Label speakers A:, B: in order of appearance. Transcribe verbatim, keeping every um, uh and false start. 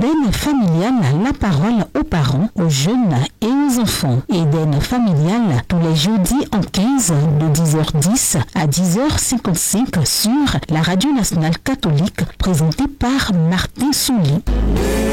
A: Eden familial, la parole aux parents, aux jeunes et aux enfants. Eden familial, tous les jeudis en quinze de dix heures dix à dix heures cinquante-cinq sur la Radio Nationale Catholique, présentée par Martin Souli.